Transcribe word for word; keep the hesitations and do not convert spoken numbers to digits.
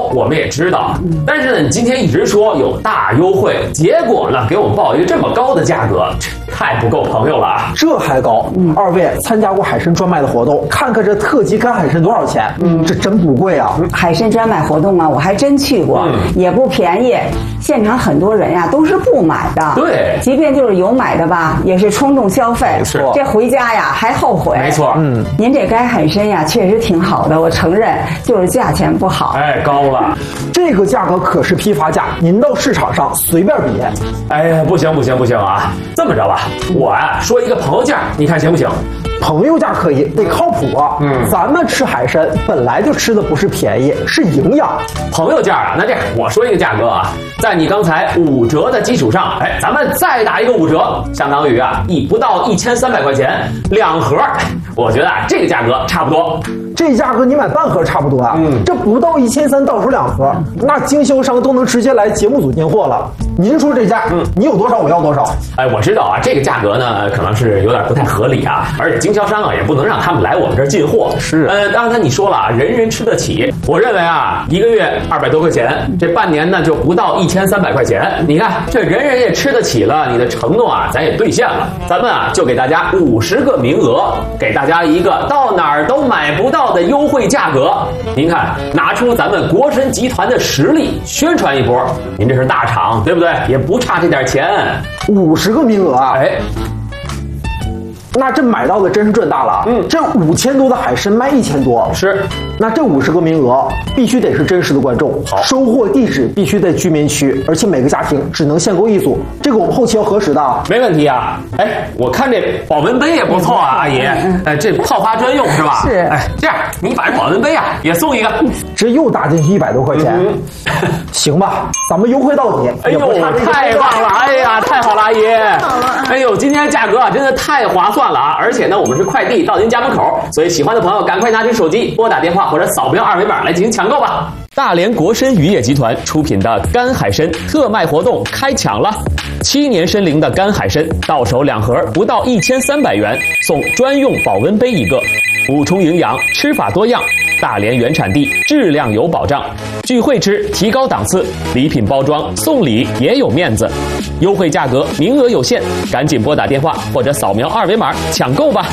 我们也知道，但是呢，你今天一直说有大优惠，结果呢，给我们报一个这么高的价格，太不够朋友了啊！ 这还高？嗯，二位参加过海参专卖的活动，看看这特级干海参多少钱？嗯，这真不贵啊！ 海参专卖活动啊，我还真去过，嗯、也不便宜。现场很多人呀、啊、都是不买的， 对， 即便就是有买的吧，也是冲动消费， 是这回家呀还后悔。 没错， 嗯，您这干海参呀确实挺好的，我承认，就是价钱不好， 哎，高了。 这个价格可是批发价，您到市场上随便比。 哎呀，不行不行不行啊！这么着吧，我呀、啊、说一个朋友价，你看行不行？ 朋友价可以，得靠谱啊。嗯，咱们吃海参本来就吃的不是便宜，是营养。 朋友价啊，那这样我说一个价格啊，在你刚才五折的基础上，哎，咱们再打一个五折，相当于啊一不到一千三百块钱两盒。我觉得啊这个价格差不多。 这价格你买半盒差不多啊。嗯，这不到一千三，到手两盒，那经销商都能直接来节目组进货了。您说这价，嗯，你有多少我要多少。 哎，我知道啊，这个价格呢可能是有点不太合理啊，而且经销商啊也不能让他们来我们这儿进货。 是， 呃，刚才你说了啊，人人吃得起。我认为啊，一个月二百多块钱，这半年呢就不到一千三百块钱。你看，这人人也吃得起了，你的承诺啊，咱也兑现了。咱们啊就给大家五十个名额，给大家一个到哪儿都买不到的优惠价格。您看，拿出咱们国参集团的实力宣传一波。您这是大厂，对不对？也不差这点钱。 五十个名额啊！ 哎。 那这买到的真是赚大了。嗯，这五千多的海参卖一千多， 是。 那这五十个名额必须得是真实的观众， 好， 收货地址必须在居民区，而且每个家庭只能限购一组。这个我们后期要核实的。 没问题啊。哎，我看这保温杯也不错啊，阿姨。哎，这泡发专用是吧？ 是。 哎，这样你把这保温杯啊也送一个， 这又打进去一百多块钱。嗯、行吧，咱们优惠到底。 哎呦，太棒了！哎呀，太好了，阿姨。哎呦，今天价格啊真的太划算了啊！而且呢，我们是快递到您家门口，所以喜欢的朋友赶快拿起手机拨打电话或者扫描二维码来进行抢购吧。大连国参渔业集团出品的干海参特卖活动开抢了，七年参龄的干海参到手两盒不到一千三百元，送专用保温杯一个，补充营养，吃法多样。大连原产地，质量有保障，聚会吃提高档次，礼品包装送礼也有面子，优惠价格名额有限，赶紧拨打电话或者扫描二维码抢购吧。